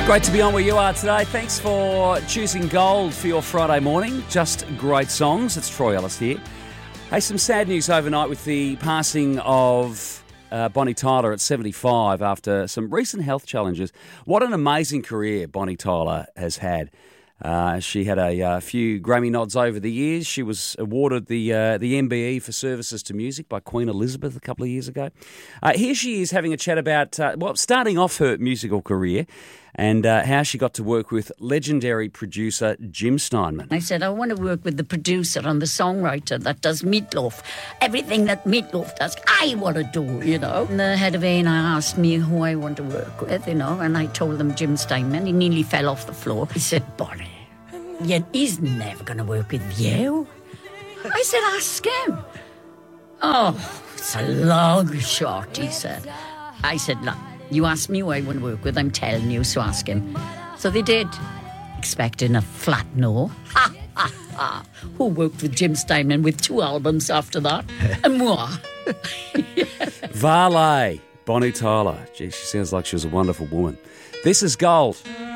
Great to be on where you are today. Thanks for choosing Gold for your Friday morning. Just great songs. It's Troy Ellis here. Hey, some sad news overnight with the passing of Bonnie Tyler at 75 after some recent health challenges. What an amazing career Bonnie Tyler has had. She had a few Grammy nods over the years. She was awarded the MBE for services to music by Queen Elizabeth a couple of years ago. Here she is having a chat about starting off her musical career and how she got to work with legendary producer Jim Steinman. I said, I want to work with the producer and the songwriter that does Meatloaf. Everything that Meatloaf does, I want to do, you know. And the head of A&R asked me who I want to work with, you know, and I told them Jim Steinman. He nearly fell off the floor. He said, Bonnie, he's never going to work with you. I said, ask him. Oh, it's a long shot, he said. I said, look, you asked me who I want to work with, I'm telling you, so ask him. So they did, expecting a flat no. Ha, ha, ha. Who worked with Jim Steinman with 2 albums after that? And moi. Valet, Bonnie Tyler. Gee, she sounds like she was a wonderful woman. This is Gold.